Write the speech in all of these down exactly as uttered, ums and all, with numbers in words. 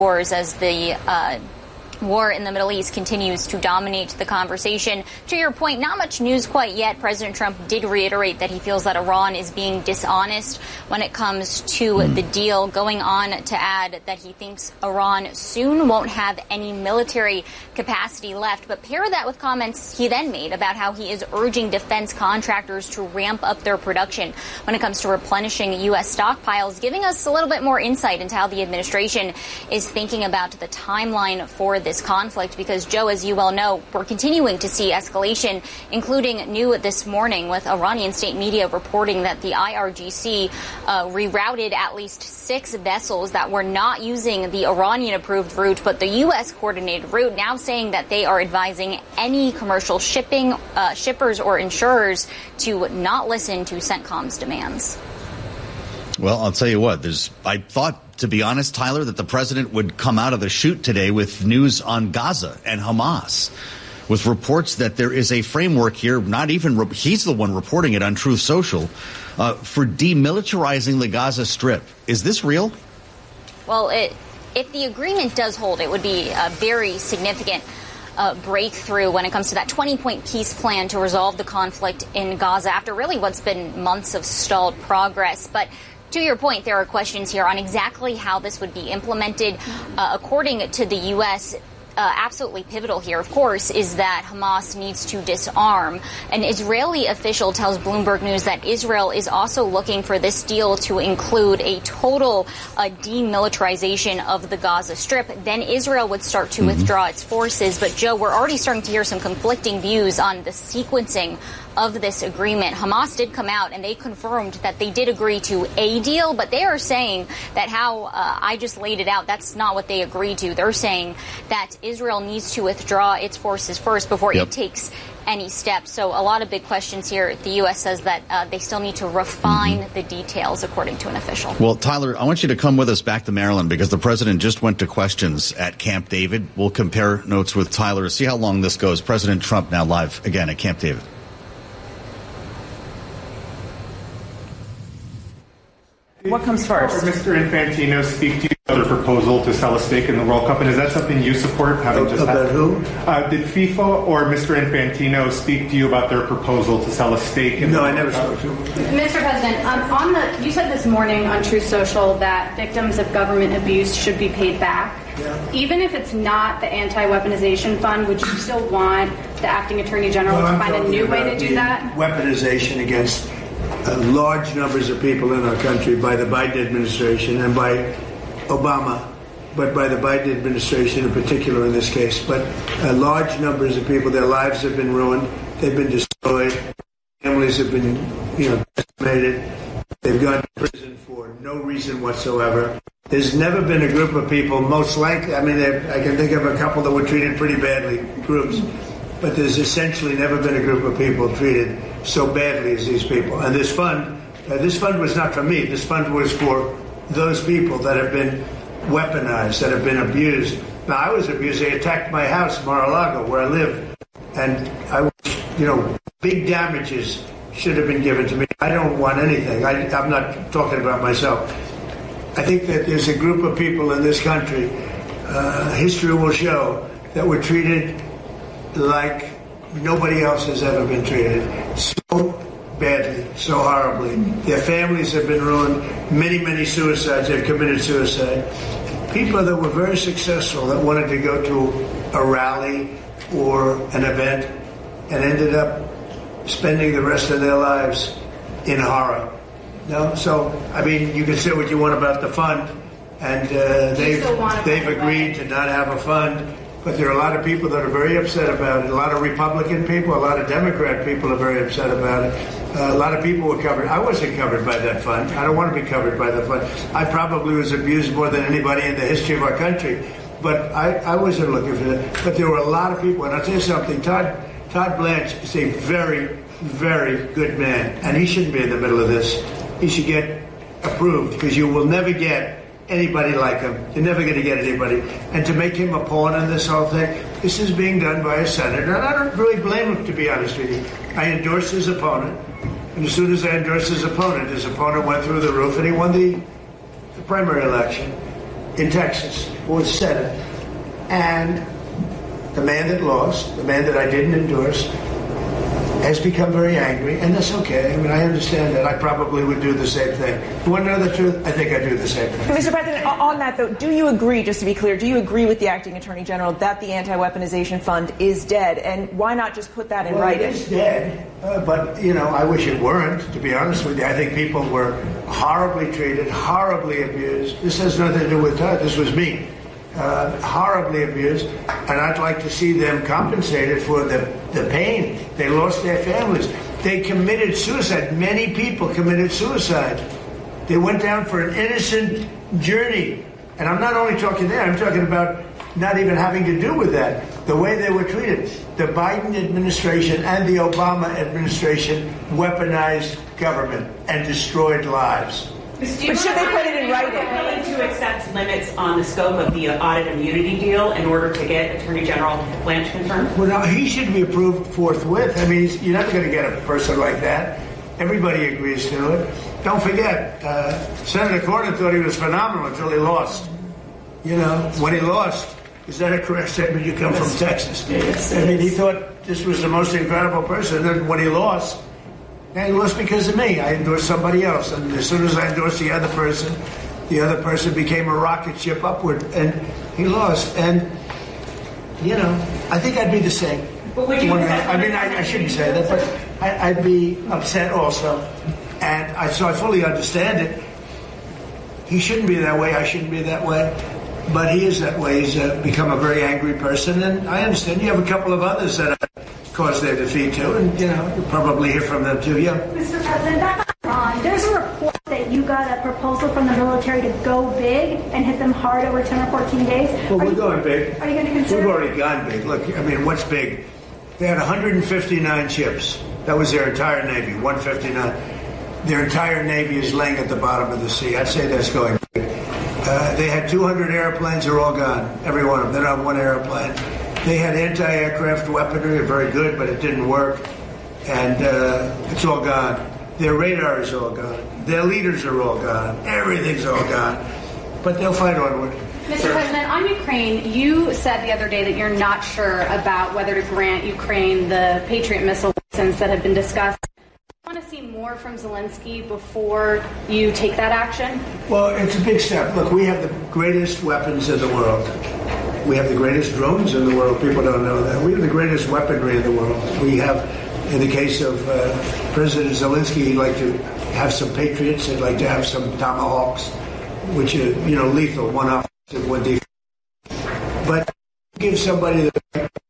wars as the uh, war in the Middle East continues to dominate the conversation. To your point, not much news quite yet. President Trump did reiterate that he feels that Iran is being dishonest when it comes to the deal, going on to add that he thinks Iran soon won't have any military capacity left. But pair that with comments he then made about how he is urging defense contractors to ramp up their production when it comes to replenishing U S stockpiles, giving us a little bit more insight into how the administration is thinking about the timeline for this conflict. Because, Joe, as you well know, we're continuing to see escalation, including new this morning with Iranian state media reporting that the I R G C uh, rerouted at least six vessels that were not using the Iranian-approved route, but the U S coordinated route, now saying that they are advising any commercial shipping uh, shippers or insurers to not listen to CENTCOM's demands. Well, I'll tell you what, there's, I thought, to be honest, Tyler, that the president would come out of the chute today with news on Gaza and Hamas, with reports that there is a framework here, not even, he's the one reporting it on Truth Social, uh, for demilitarizing the Gaza Strip. Is this real? Well, it, if the agreement does hold, it would be a very significant Uh, breakthrough when it comes to that twenty-point peace plan to resolve the conflict in Gaza after really what's been months of stalled progress. But to your point, there are questions here on exactly how this would be implemented. Uh, according to the U S, Uh, absolutely pivotal here, of course, is that Hamas needs to disarm. An Israeli official tells Bloomberg News that Israel is also looking for this deal to include a total uh, demilitarization of the Gaza Strip. Then Israel would start to mm-hmm. withdraw its forces. But, Joe, we're already starting to hear some conflicting views on the sequencing of this agreement. Hamas did come out and they confirmed that they did agree to a deal, but they are saying that how uh, I just laid it out, that's not what they agreed to. They're saying that Israel needs to withdraw its forces first before yep. it takes any steps. So a lot of big questions here. The U S says that uh, they still need to refine mm-hmm. the details, according to an official. Well, Tyler, I want you to come with us back to Maryland because the president just went to questions at Camp David. We'll compare notes with Tyler to see how long this goes. President Trump now live again at Camp David. What comes first? Mister Infantino speak to you about a proposal to sell a stake in the World Cup, and is that something you support? Having just about had, who? Uh, did FIFA or Mister Infantino speak to you about their proposal to sell a stake in no, the I never World spoke Cup? to him. Mister President, um, on the you said this morning on Truth Social that victims of government abuse should be paid back. Yeah. Even if it's not the anti-weaponization fund, would you still want the acting attorney general well, to I'm find a new way to do that? Weaponization against Uh, large numbers of people in our country by the Biden administration and by Obama, but by the Biden administration in particular in this case. But uh, large numbers of people, their lives have been ruined. They've been destroyed. Families have been, you know, decimated. They've gone to prison for no reason whatsoever. There's never been a group of people, most likely, I mean, I can think of a couple that were treated pretty badly, groups. But there's essentially never been a group of people treated so badly as these people. And this fund, uh, this fund was not for me. This fund was for those people that have been weaponized, that have been abused. Now, I was abused. They attacked my house, Mar-a-Lago, where I live. And, I, you know, big damages should have been given to me. I don't want anything. I, I'm not talking about myself. I think that there's a group of people in this country, uh, history will show, that were treated like nobody else has ever been treated. So badly, so horribly. Their families have been ruined. Many, many suicides. They've committed suicide. People that were very successful that wanted to go to a rally or an event and ended up spending the rest of their lives in horror. No? So, I mean, you can say what you want about the fund, and uh, they've, they've agreed to not have a fund. But there are a lot of people that are very upset about it. A lot of Republican people, a lot of Democrat people are very upset about it. Uh, a lot of people were covered. I wasn't covered by that fund. I don't want to be covered by the fund. I probably was abused more than anybody in the history of our country. But I, I wasn't looking for that. But there were a lot of people. And I'll tell you something. Todd, Todd Blanche is a very, very good man. And he shouldn't be in the middle of this. He should get approved because you will never get anybody like him. You're never going to get anybody. And to make him a pawn in this whole thing, this is being done by a senator. And I don't really blame him, to be honest with you. I endorsed his opponent. And as soon as I endorsed his opponent, his opponent went through the roof and he won the, the primary election. in Texas for the Senate. And the man that lost, the man that I didn't endorse, has become very angry, and that's okay. I mean, I understand that. I probably would do the same thing. You want to know the truth? I think I do the same thing. Mister President, on that, though, do you agree, just to be clear, do you agree with the acting attorney general that the anti-weaponization fund is dead? And why not just put that in well, writing? It is dead, uh, but, you know, I wish it weren't, to be honest with you. I think people were horribly treated, horribly abused. This has nothing to do with Todd. This was me. Uh, horribly abused, and I'd like to see them compensated for the, the pain. They lost their families. They committed suicide. Many people committed suicide. They went down for an innocent journey. And I'm not only talking there, I'm talking about not even having to do with that. The way they were treated. The Biden administration and the Obama administration weaponized government and destroyed lives. But should they put it in writing? Willing to accept limits on the scope of the audit immunity deal in order to get Attorney General Blanche confirmed? Well, now, he should be approved forthwith. I mean, you're never going to get a person like that. Everybody agrees to it. Don't forget, uh, Senator Cornyn thought he was phenomenal until he lost. You know, when he lost, is that a correct statement? You come from Texas. Yes. I mean, he thought this was the most incredible person. And then when he lost, and he lost because of me. I endorsed somebody else. And as soon as I endorsed the other person, the other person became a rocket ship upward. And he lost. And, you know, I think I'd be the same. But would you When, I mean, I, I shouldn't say that, but I, I'd be upset also. And I, so I fully understand it. He shouldn't be that way. I shouldn't be that way. But he is that way. He's uh, become a very angry person. And I understand you have a couple of others that have caused their defeat too. And, you know, you'll probably hear from them too. Yeah. Mister President, back on, there's a report that you got a proposal from the military to go big and hit them hard over ten or fourteen days. Well, are we're you, going big. Are you going to consider? We've already gone big. Look, I mean, what's big? They had one hundred fifty-nine ships. That was their entire Navy, one hundred fifty-nine. Their entire Navy is laying at the bottom of the sea. I'd say that's going big. Uh, they had two hundred airplanes. They're all gone. Every one of them. They're not one airplane. They had anti-aircraft weaponry. Very good, but it didn't work. And uh, it's all gone. Their radar is all gone. Their leaders are all gone. Everything's all gone. But they'll fight onward. Mister President, on Ukraine, you said the other day that you're not sure about whether to grant Ukraine the Patriot missile license that have been discussed. Do you want to see more from Zelensky before you take that action? Well, it's a big step. Look, we have the greatest weapons in the world. We have the greatest drones in the world. People don't know that. We have the greatest weaponry in the world. We have, in the case of uh, President Zelensky, he'd like to have some Patriots. He'd like to have some Tomahawks, which are, you know, lethal, one offensive, one defensive. But give somebody the...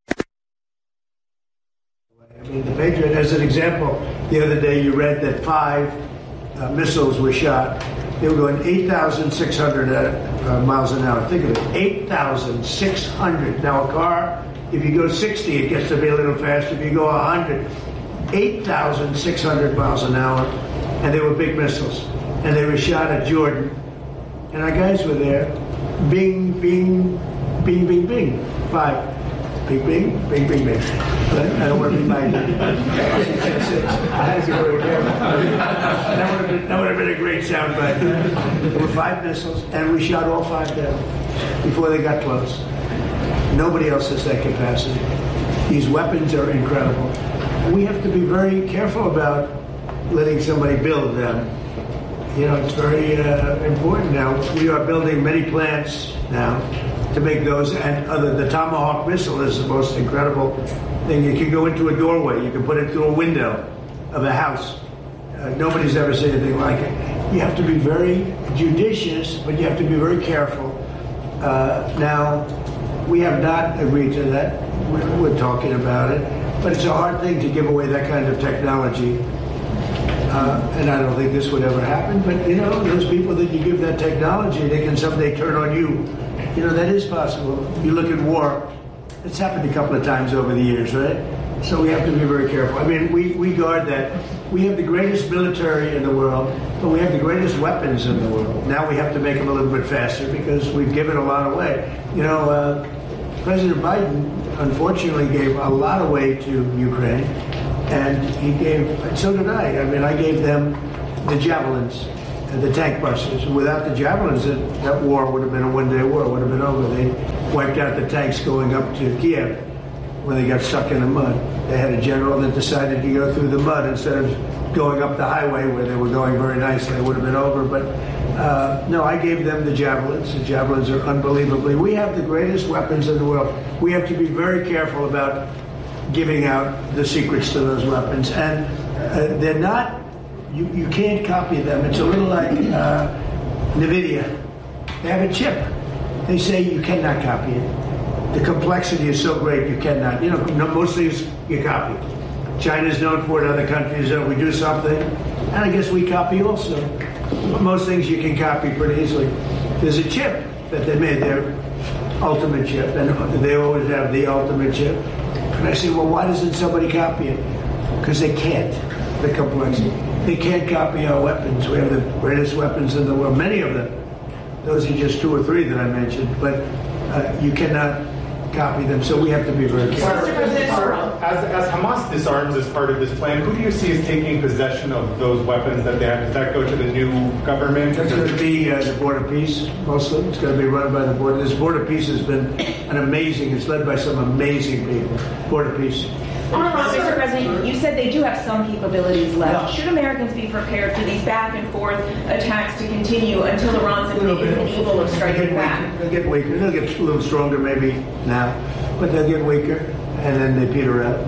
I mean, the Patriot, as an example, the other day you read that five uh, missiles were shot. They were going eight thousand six hundred uh, miles an hour. Think of it, eight thousand six hundred. Now a car, if you go sixty, it gets to be a little faster. If you go one hundred, eight thousand six hundred miles an hour. And they were big missiles. And they were shot at Jordan. And our guys were there. Bing, bing, bing, bing, bing. Five. Bing, bing, bing, bing, bing. I don't want to be like that. I had to be very careful. That would have been, that would have been a great soundbite. There were five missiles, and we shot all five down before they got close. Nobody else has that capacity. These weapons are incredible. We have to be very careful about letting somebody build them. You know, it's very uh, important now. We are building many plants now to make those, and other, the Tomahawk missile is the most incredible thing. You can go into a doorway, you can put it through a window of a house. Uh, nobody's ever seen anything like it. You have to be very judicious, but you have to be very careful. Uh, now, we have not agreed to that. We're, we're talking about it, but it's a hard thing to give away that kind of technology. Uh, and I don't think this would ever happen, but you know, those people that you give that technology, they can someday turn on you. You know, that is possible. You look at war, it's happened a couple of times over the years, right? So we have to be very careful. I mean, we, we guard that. We have the greatest military in the world, but we have the greatest weapons in the world. Now we have to make them a little bit faster because we've given a lot away. You know, uh, President Biden, unfortunately, gave a lot away to Ukraine, and he gave, and so did I. I mean, I gave them the javelins, the tank busters. Without the javelins, that, that war would have been a one-day war. It would have been over. They wiped out the tanks going up to Kiev when they got stuck in the mud. They had a general that decided to go through the mud instead of going up the highway where they were going very nicely. It would have been over. But uh, no, I gave them the javelins. The javelins are unbelievably. We have the greatest weapons in the world. We have to be very careful about giving out the secrets to those weapons. And uh, they're not, you, you can't copy them. It's a little like uh, NVIDIA. They have a chip. They say you cannot copy it. The complexity is so great you cannot. You know, most things you copy. China's known for it, other countries that we do something, and I guess we copy also. Most things you can copy pretty easily. There's a chip that they made, their ultimate chip, and they always have the ultimate chip. And I say, well, why doesn't somebody copy it? Because they can't, the complexity. They can't copy our weapons. We have the greatest weapons in the world, many of them. Those are just two or three that I mentioned, but uh, you cannot copy them, so we have to be very careful. As, as Hamas disarms as part of this plan, who do you see as taking possession of those weapons that they have? Does that go to the new government? It's going to be uh, the Board of Peace, mostly. It's going to be run by the Board. This Board of Peace has been an amazing, it's led by some amazing people. Board of Peace. Mister President, you said they do have some capabilities left. Yeah. Should Americans be prepared for these back and forth attacks to continue until Iran simply isn't able of striking back? They'll get weaker. They'll get a little stronger maybe now, but they'll get weaker, and then they peter out.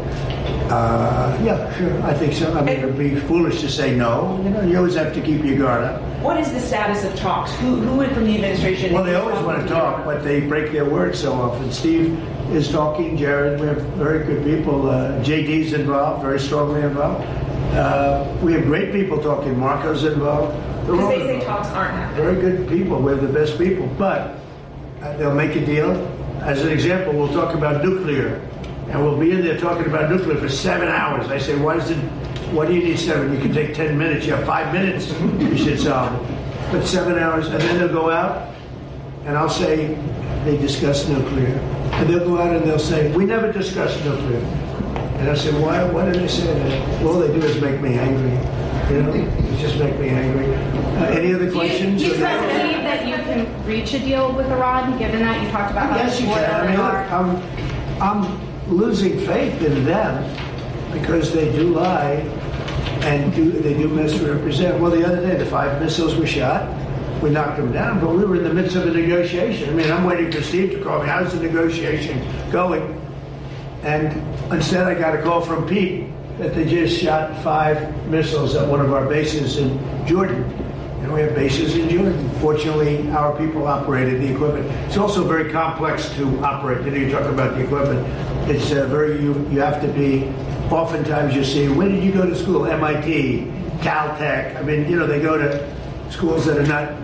Uh, yeah, sure. I think so. I mean, it would be foolish to say no. You know, you always have to keep your guard up. What is the status of talks? Who, who from the administration? Well, they always want to talk, but they break their word so often. Steve is talking. Jared, we have very good people. Uh, J D's involved, very strongly involved. Uh, we have great people talking. Marco's involved. Because they say talks aren't happening. Very good people. We're the best people. But uh, they'll make a deal. As an example, we'll talk about nuclear. And we'll be in there talking about nuclear for seven hours. I say, why does it, why do you need seven? You can take ten minutes. You have five minutes. You should solve it. But seven hours. And then they'll go out, and I'll say, they discuss nuclear. And they'll go out and they'll say, we never discussed nuclear. And I say, why, why did they say that? All they do is make me angry. You know, they just make me angry. Uh, any other questions? Do you, do you believe that you can reach a deal with Iran, given that you talked about how yes, you can. I mean, look, I'm, I'm losing faith in them because they do lie and do they do misrepresent. Well, the other day, the five missiles were shot. We knocked them down, but we were in the midst of a negotiation. I mean, I'm waiting for Steve to call me. How's the negotiation going? And instead, I got a call from Pete that they just shot five missiles at one of our bases in Jordan. And we have bases in Jordan. Fortunately, our people operated the equipment. It's also very complex to operate. You know, you talk about the equipment. It's uh, very, you, you have to be, oftentimes you see, when did you go to school? M I T, Caltech. I mean, you know, they go to schools that are not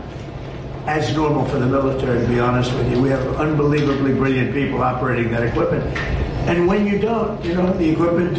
as normal for the military, to be honest with you. We have unbelievably brilliant people operating that equipment. And when you don't, you know, the equipment,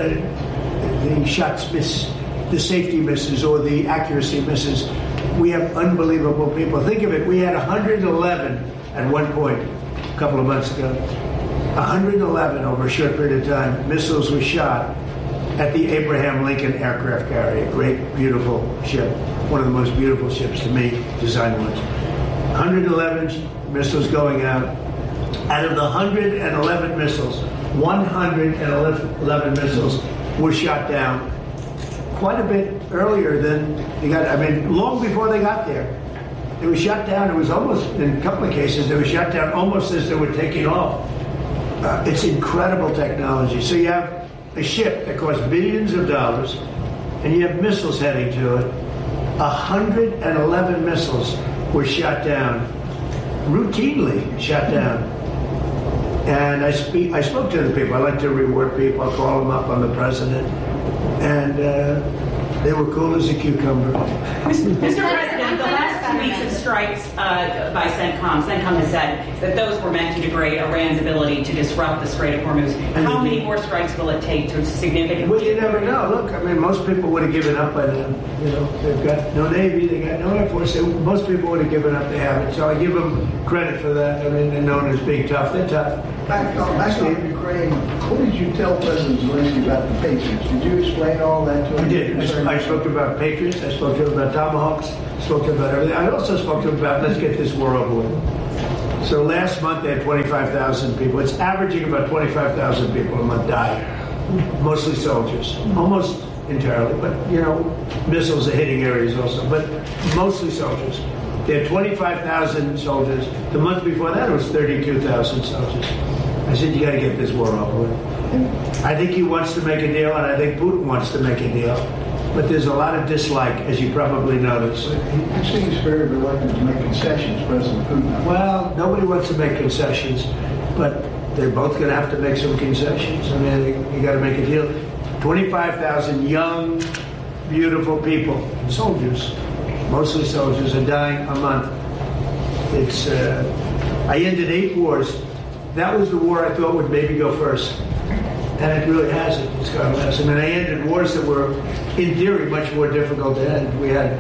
uh, the shots miss, the safety misses, or the accuracy misses. We have unbelievable people. Think of it, we had one hundred eleven at one point, a couple of months ago. one hundred eleven over a short period of time, missiles were shot at the Abraham Lincoln aircraft carrier. Great, beautiful ship. One of the most beautiful ships to me, design-wise. one hundred eleven missiles going out. Out of the one hundred eleven missiles, one hundred eleven missiles were shot down quite a bit earlier than they got. I mean, long before they got there. They were shot down. It was almost, in a couple of cases, they were shot down almost as they were taking off. Uh, it's incredible technology. So you have a ship that costs billions of dollars, and you have missiles heading to it. one hundred eleven missiles were shot down, routinely shot down. And I speak. I spoke to the people. I like to reward people. I call them up on the president, and uh, they were cool as a cucumber. Mister President, the last two weeks have strikes uh, by CENTCOM, CENTCOM has said that those were meant to degrade Iran's ability to disrupt the Strait of Hormuz. How many more strikes will it take to significantly? Well, you never know. Look, I mean, most people would have given up by now. You know, they've got no Navy, they got no Air Force. They, most people would have given up. They haven't. So I give them credit for that. I mean, they're known as being tough. They're tough. Back on, back on Ukraine, what did you tell President Zelensky about the Patriots? Did you explain all that to him? I did. I, I spoke about Patriots. I spoke to him about Tomahawks. I spoke to him about everything. I also spoke to him about let's get this war over with. So last month they had twenty-five thousand people. It's averaging about twenty-five thousand people a month die. Mostly soldiers. Almost entirely. But, you know, missiles are hitting areas also. But mostly soldiers. They had twenty-five thousand soldiers. The month before that, it was thirty-two thousand soldiers. I said, you got to get this war over with. I think he wants to make a deal, and I think Putin wants to make a deal. But there's a lot of dislike, as you probably noticed. He seems very reluctant to make concessions, President Putin. Well, nobody wants to make concessions, but they're both going to have to make some concessions. I mean, you got to make a deal. twenty-five thousand young, beautiful people, soldiers, mostly soldiers, are dying a month. It's. Uh, I ended eight wars. That was the war I thought would maybe go first. And it really hasn't. It's gone less. I mean, I ended wars that were, in theory, much more difficult to end. We had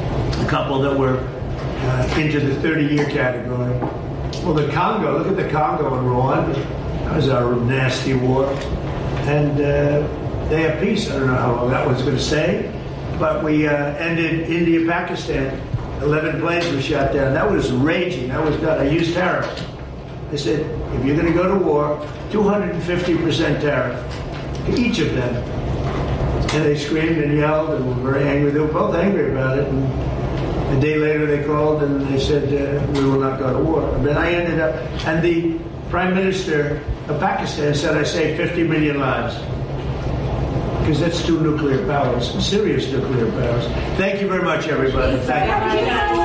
a couple that were uh, into the thirty-year category. Well, the Congo, look at the Congo and Rwanda. That was our nasty war. And uh, they have peace. I don't know how long that one's going to stay. But we uh, ended India, Pakistan. eleven planes were shot down. That was raging. That was done. I used tariff. I said, if you're going to go to war, two hundred fifty percent tariff, each of them. And they screamed and yelled and were very angry. They were both angry about it. And a day later they called and they said, uh, we will not go to war. And then I ended up, and the Prime Minister of Pakistan said I saved fifty million lives. Because that's two nuclear powers, serious nuclear powers. Thank you very much, everybody. Thank you.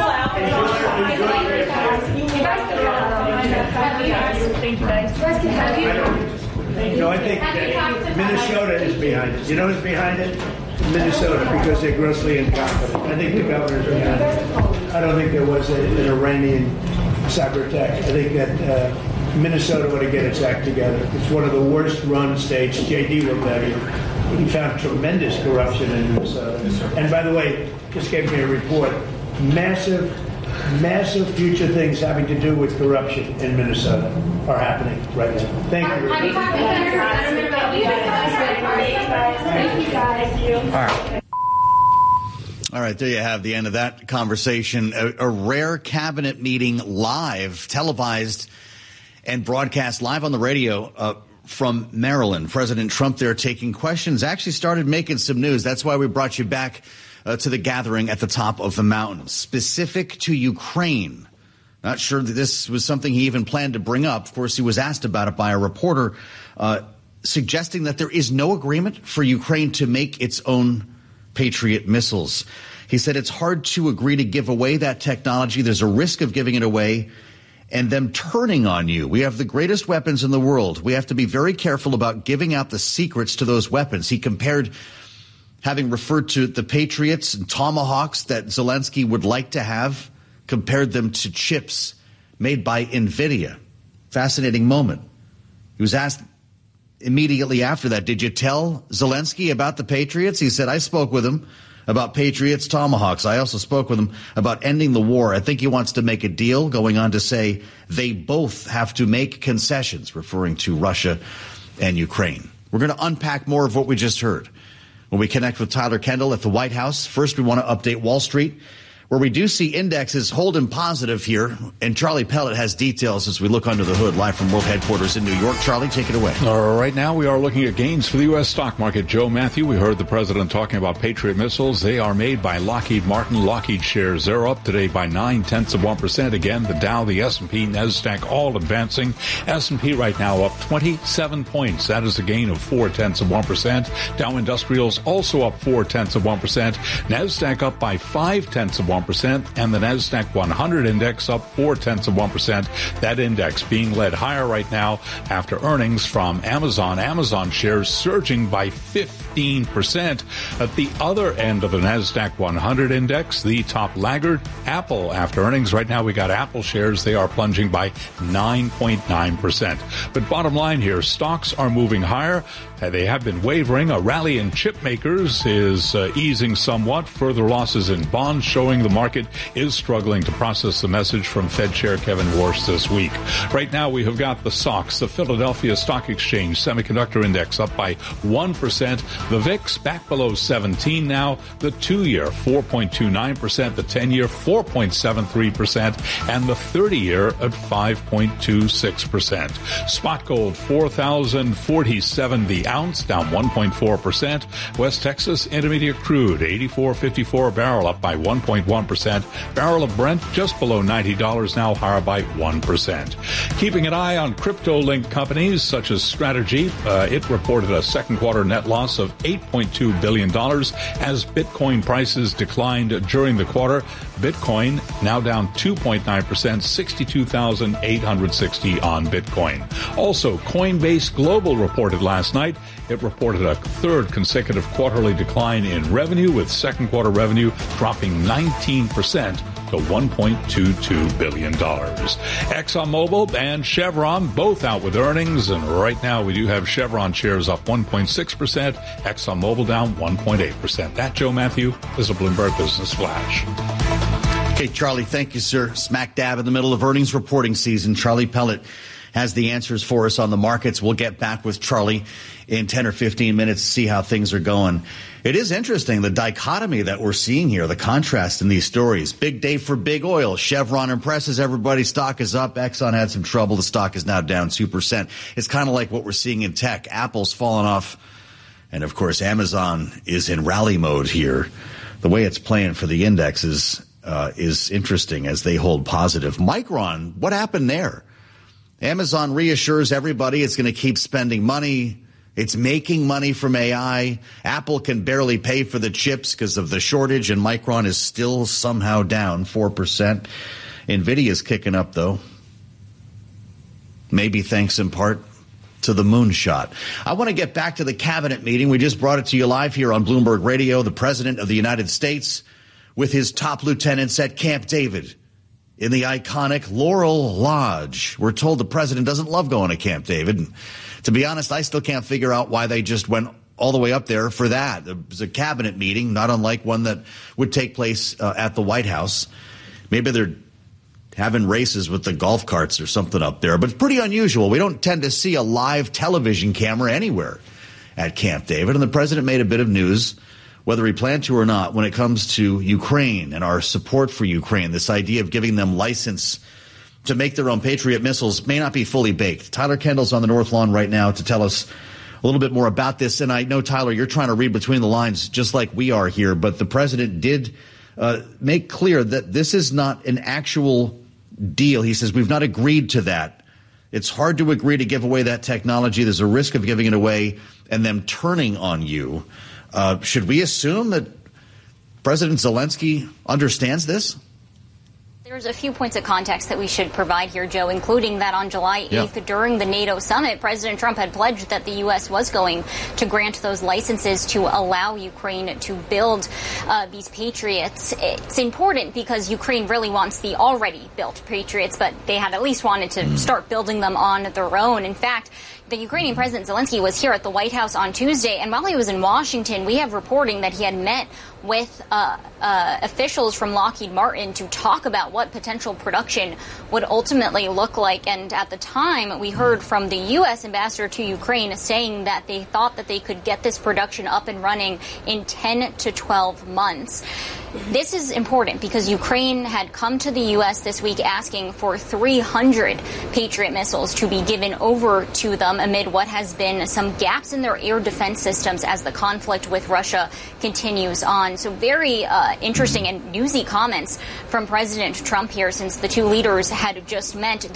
Thank you, guys. No, I think uh, Minnesota is behind it. You know who's behind it? Minnesota, because they're grossly incompetent. I think the governor's behind it. I don't think there was a, an Iranian cyber attack. I think that uh, Minnesota ought to get its act together. It's one of the worst run states. J D will tell you. He found tremendous corruption in Minnesota. And by the way, just gave me a report. Massive, massive future things having to do with corruption in Minnesota are happening right now. Thank you. Thank you, guys. All right. All right, there you have the end of that conversation. A, a rare cabinet meeting live, televised and broadcast live on the radio uh, from Maryland. President Trump there taking questions, actually started making some news. That's why we brought you back uh, to the gathering at the top of the mountain, specific to Ukraine. Not sure that this was something he even planned to bring up. Of course, he was asked about it by a reporter, uh, suggesting that there is no agreement for Ukraine to make its own Patriot missiles. He said it's hard to agree to give away that technology. There's a risk of giving it away and them turning on you. We have the greatest weapons in the world. We have to be very careful about giving out the secrets to those weapons. He compared, having referred to the Patriots and Tomahawks that Zelensky would like to have, compared them to chips made by NVIDIA. Fascinating moment. He was asked immediately after that, did you tell Zelensky about the Patriots? He said, I spoke with him about Patriots, Tomahawks. I also spoke with him about ending the war. I think he wants to make a deal, going on to say they both have to make concessions, referring to Russia and Ukraine. We're going to unpack more of what we just heard when we connect with Tyler Kendall at the White House. First, we want to update Wall Street, where we do see indexes holding positive here. And Charlie Pellet has details as we look under the hood, live from World Headquarters in New York. Charlie, take it away. All right, now we are looking at gains for the U S stock market. Joe Matthew, we heard the president talking about Patriot missiles. They are made by Lockheed Martin. Lockheed shares, they're up today by nine-tenths of one percent. Again, the Dow, the S and P, NASDAQ all advancing. S and P right now up twenty-seven points. That is a gain of four-tenths of one percent. Dow Industrials also up four-tenths of one percent. NASDAQ up by five-tenths of one percent. one percent, and the NASDAQ one hundred index up four tenths of one percent. That index being led higher right now after earnings from Amazon. Amazon shares surging by fifteen percent. At the other end of the NASDAQ one hundred index, the top laggard, Apple. After earnings right now, we got Apple shares. They are plunging by nine point nine percent. But bottom line here, stocks are moving higher. They have been wavering. A rally in chip makers is uh, easing somewhat. Further losses in bonds showing the market is struggling to process the message from Fed Chair Kevin Warsh this week. Right now, we have got the S O X, the Philadelphia Stock Exchange Semiconductor Index, up by one percent. The V I X back below seventeen now. The two-year, four point two nine percent. The ten-year, four point seven three percent. And the thirty-year at five point two six percent. Spot gold, four thousand forty-seven the ounce, down one point four percent. West Texas Intermediate crude, eighty-four fifty-four a barrel, up by one point one percent. Barrel of Brent just below ninety dollars now, higher by one percent. Keeping an eye on crypto-linked companies such as Strategy, uh, it reported a second quarter net loss of eight point two billion dollars as Bitcoin prices declined during the quarter. Bitcoin now down two point nine percent, sixty-two thousand eight hundred sixty on Bitcoin. Also, Coinbase Global reported last night. It reported a third consecutive quarterly decline in revenue, with second quarter revenue dropping nineteen percent to one point two two billion dollars. ExxonMobil and Chevron both out with earnings, and right now we do have Chevron shares up one point six percent, ExxonMobil down one point eight percent. That, Joe Matthew, is a Bloomberg Business Flash. Okay, Charlie, thank you, sir. Smack dab in the middle of earnings reporting season. Charlie Pellet has the answers for us on the markets. We'll get back with Charlie in ten or fifteen minutes to see how things are going. It is interesting, the dichotomy that we're seeing here, the contrast in these stories. Big day for big oil. Chevron impresses everybody. Stock is up. Exxon had some trouble. The stock is now down two percent. It's kind of like what we're seeing in tech. Apple's fallen off. And, of course, Amazon is in rally mode here. The way it's playing for the indexes uh, is interesting as they hold positive. Micron, what happened there? Amazon reassures everybody it's going to keep spending money. It's making money from A I. Apple can barely pay for the chips because of the shortage, and Micron is still somehow down four percent. NVIDIA's kicking up, though. Maybe thanks in part to the moonshot. I want to get back to the cabinet meeting. We just brought it to you live here on Bloomberg Radio. The President of the United States with his top lieutenants at Camp David in the iconic Laurel Lodge. We're told the president doesn't love going to Camp David. And to be honest, I still can't figure out why they just went all the way up there for that. It was a cabinet meeting, not unlike one that would take place uh, at the White House. Maybe they're having races with the golf carts or something up there. But it's pretty unusual. We don't tend to see a live television camera anywhere at Camp David. And the president made a bit of news, whether he planned to or not, when it comes to Ukraine and our support for Ukraine. This idea of giving them license to make their own Patriot missiles may not be fully baked. Tyler Kendall's on the North Lawn right now to tell us a little bit more about this. And I know, Tyler, you're trying to read between the lines just like we are here. But the president did uh, make clear that this is not an actual deal. He says, we've not agreed to that. It's hard to agree to give away that technology. There's a risk of giving it away and them turning on you. Uh, should we assume that President Zelensky understands this? There's a few points of context that we should provide here, Joe, including that on July eighth, yeah. during the NATO summit, President Trump had pledged that the U S was going to grant those licenses to allow Ukraine to build uh, these Patriots. It's important because Ukraine really wants the already built Patriots, but they had at least wanted to mm. start building them on their own. In fact, the Ukrainian President Zelensky was here at the White House on Tuesday, and while he was in Washington, we have reporting that he had met with uh, uh, officials from Lockheed Martin to talk about what potential production would ultimately look like. And at the time, we heard from the U S ambassador to Ukraine saying that they thought that they could get this production up and running in ten to twelve months. This is important because Ukraine had come to the U S this week asking for three hundred Patriot missiles to be given over to them amid what has been some gaps in their air defense systems as the conflict with Russia continues on. So very uh, interesting and newsy comments from President Trump here, since the two leaders had just met, though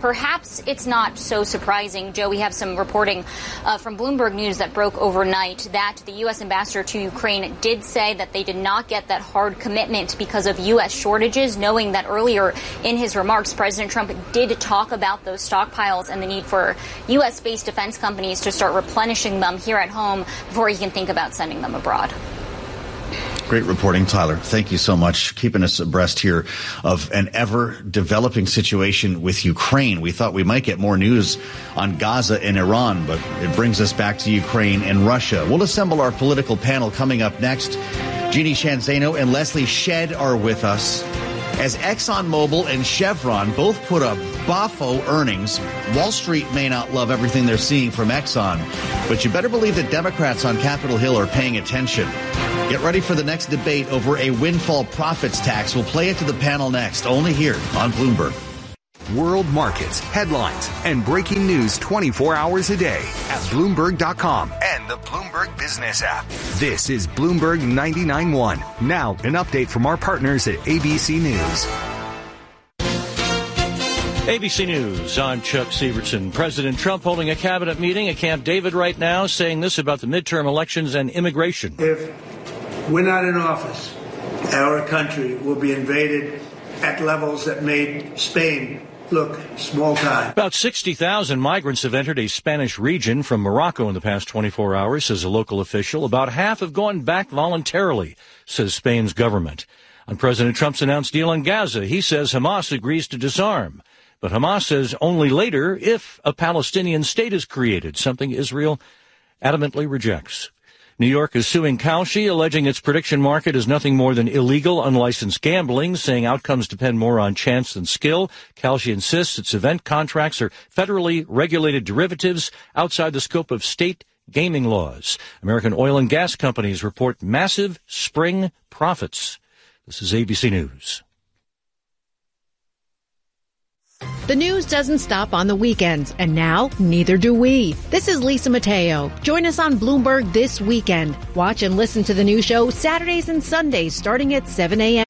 perhaps it's not so surprising. Joe, we have some reporting uh, from Bloomberg News that broke overnight that the U S ambassador to Ukraine did say that they did not get that hard commitment because of U S shortages, knowing that earlier in his remarks, President Trump did talk about those stockpiles and the need for U S-based defense companies to start replenishing them here at home before he can think about sending them abroad. Great reporting, Tyler. Thank you so much. Keeping us abreast here of an ever-developing situation with Ukraine. We thought we might get more news on Gaza and Iran, but it brings us back to Ukraine and Russia. We'll assemble our political panel coming up next. Jeannie Shanzano and Leslie Shedd are with us. As ExxonMobil and Chevron both put up boffo earnings, Wall Street may not love everything they're seeing from Exxon, but you better believe that Democrats on Capitol Hill are paying attention. Get ready for the next debate over a windfall profits tax. We'll play it to the panel next, only here on Bloomberg. World markets, headlines, and breaking news twenty-four hours a day at Bloomberg dot com and the Bloomberg Business app. This is Bloomberg ninety-nine point one. Now, an update from our partners at A B C News. A B C News, I'm Chuck Severson. President Trump holding a cabinet meeting at Camp David right now, saying this about the midterm elections and immigration. If we're not in office, our country will be invaded at levels that made Spain look small time. About sixty thousand migrants have entered a Spanish region from Morocco in the past twenty-four hours, says a local official. About half have gone back voluntarily, says Spain's government. On President Trump's announced deal on Gaza, he says Hamas agrees to disarm. But Hamas says only later if a Palestinian state is created, something Israel adamantly rejects. New York is suing Kalshi, alleging its prediction market is nothing more than illegal, unlicensed gambling, saying outcomes depend more on chance than skill. Kalshi insists its event contracts are federally regulated derivatives outside the scope of state gaming laws. American oil and gas companies report massive spring profits. This is A B C News. The news doesn't stop on the weekends, and now neither do we. This is Lisa Mateo. Join us on Bloomberg This Weekend. Watch and listen to the new show Saturdays and Sundays starting at seven a.m.